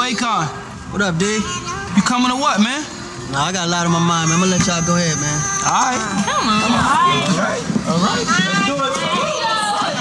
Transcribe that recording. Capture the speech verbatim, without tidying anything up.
Akon. What up, D? You coming or what, man? Nah, I got a lot on my mind, man. I'm gonna let y'all go ahead, man. All right. Come on.